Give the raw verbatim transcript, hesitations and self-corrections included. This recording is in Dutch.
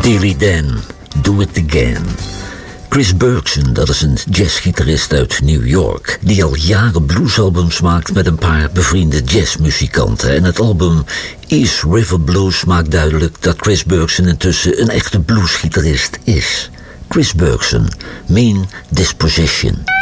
Steely Dan, Do It Again. Chris Bergson, dat is een jazzgitarist uit New York, die al jaren bluesalbums maakt met een paar bevriende jazzmuzikanten. En het album East River Blues maakt duidelijk dat Chris Bergson intussen een echte bluesgitarist is. Chris Bergson, Mean Disposition.